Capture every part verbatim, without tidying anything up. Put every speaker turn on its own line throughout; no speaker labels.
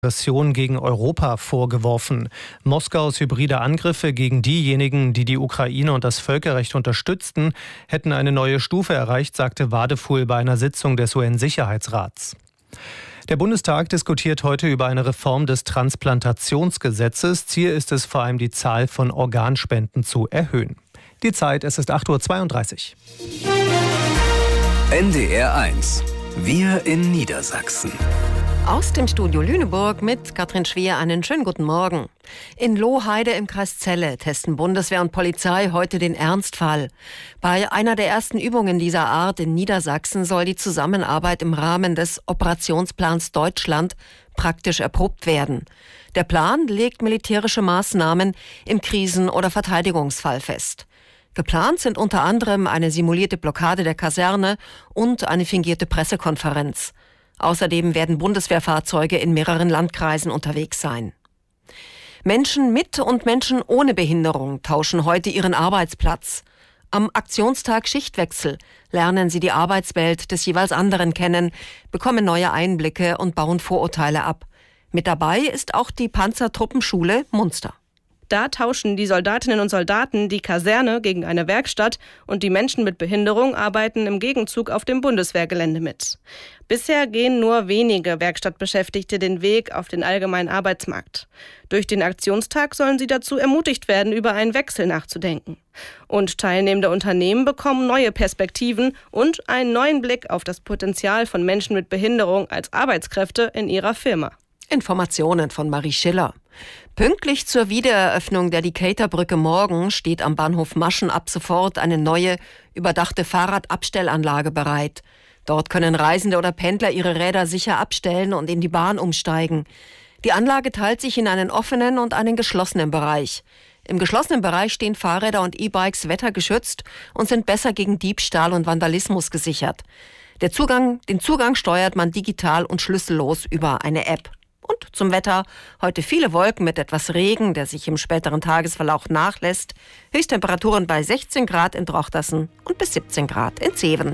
Aggression gegen Europa vorgeworfen. Moskaus hybride Angriffe gegen diejenigen, die die Ukraine und das Völkerrecht unterstützten, hätten eine neue Stufe erreicht, sagte Wadefuhl bei einer Sitzung des U N-Sicherheitsrats. Der Bundestag diskutiert heute über eine Reform des Transplantationsgesetzes. Ziel ist es vor allem, die Zahl von Organspenden zu erhöhen. Die Zeit, es ist acht Uhr zweiunddreißig.
N D R eins. Wir in Niedersachsen.
Aus dem Studio Lüneburg mit Katrin Schwer einen schönen guten Morgen. In Lohheide im Kreis Celle testen Bundeswehr und Polizei heute den Ernstfall. Bei einer der ersten Übungen dieser Art in Niedersachsen soll die Zusammenarbeit im Rahmen des Operationsplans Deutschland praktisch erprobt werden. Der Plan legt militärische Maßnahmen im Krisen- oder Verteidigungsfall fest. Geplant sind unter anderem eine simulierte Blockade der Kaserne und eine fingierte Pressekonferenz. Außerdem werden Bundeswehrfahrzeuge in mehreren Landkreisen unterwegs sein. Menschen mit und Menschen ohne Behinderung tauschen heute ihren Arbeitsplatz. Am Aktionstag Schichtwechsel lernen sie die Arbeitswelt des jeweils anderen kennen, bekommen neue Einblicke und bauen Vorurteile ab. Mit dabei ist auch die Panzertruppenschule Munster.
Da tauschen die Soldatinnen und Soldaten die Kaserne gegen eine Werkstatt und die Menschen mit Behinderung arbeiten im Gegenzug auf dem Bundeswehrgelände mit. Bisher gehen nur wenige Werkstattbeschäftigte den Weg auf den allgemeinen Arbeitsmarkt. Durch den Aktionstag sollen sie dazu ermutigt werden, über einen Wechsel nachzudenken. Und teilnehmende Unternehmen bekommen neue Perspektiven und einen neuen Blick auf das Potenzial von Menschen mit Behinderung als Arbeitskräfte in ihrer Firma.
Informationen von Marie Schiller. Pünktlich zur Wiedereröffnung der Decaturbrücke morgen steht am Bahnhof Maschen ab sofort eine neue, überdachte Fahrradabstellanlage bereit. Dort können Reisende oder Pendler ihre Räder sicher abstellen und in die Bahn umsteigen. Die Anlage teilt sich in einen offenen und einen geschlossenen Bereich. Im geschlossenen Bereich stehen Fahrräder und E-Bikes wettergeschützt und sind besser gegen Diebstahl und Vandalismus gesichert. Der Zugang, den Zugang steuert man digital und schlüssellos über eine App. Und zum Wetter: heute viele Wolken mit etwas Regen, der sich im späteren Tagesverlauf nachlässt. Höchsttemperaturen bei sechzehn Grad in Drochtersen und bis siebzehn Grad in Zeven.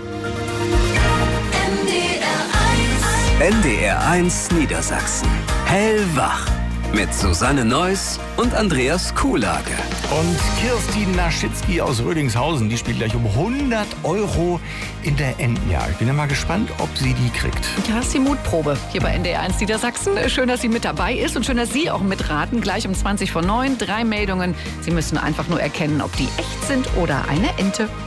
N D R eins Niedersachsen. Hellwach. Mit Susanne Neuss und Andreas Kuhlage.
Und Kirstin Naschitzky aus Rödingshausen, die spielt gleich um hundert Euro in der Entenjagd. Ich bin ja mal gespannt, ob sie die kriegt.
Ja, ist die Mutprobe hier bei N D R eins Niedersachsen. Schön, dass sie mit dabei ist und schön, dass Sie auch mitraten. Gleich um zwanzig vor neun, drei Meldungen. Sie müssen einfach nur erkennen, ob die echt sind oder eine Ente.